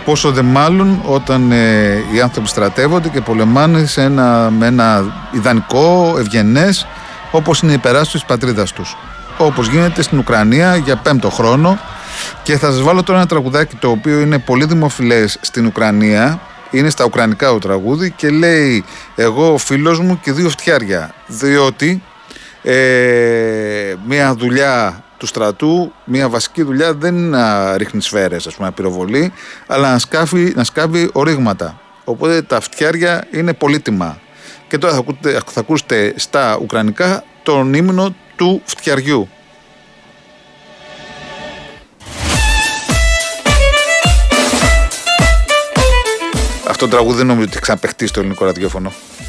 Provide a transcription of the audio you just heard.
Πόσο δε μάλλον όταν οι άνθρωποι στρατεύονται και πολεμάνε με ένα ιδανικό, ευγενές, όπως είναι η υπεράσπιση της πατρίδας τους. Όπως γίνεται στην Ουκρανία για 5ο χρόνο. Και θα σας βάλω τώρα ένα τραγουδάκι το οποίο είναι πολύ δημοφιλές στην Ουκρανία. Είναι στα ουκρανικά το τραγούδι και λέει εγώ ο φίλος μου και 2 φτιάρια. Διότι μια δουλειά του στρατού, μια βασική δουλειά δεν είναι να ρίχνει σφαίρες, ας πούμε, να πυροβολεί, αλλά να σκάβει ορίγματα. Οπότε τα φτιάρια είναι πολύτιμα. Και τώρα θα ακούσετε στα ουκρανικά τον ύμνο του φτιαριού. Αυτό το τραγούδι δεν νομίζω ότι ξαναπαιχτεί στο ελληνικό ραδιόφωνο.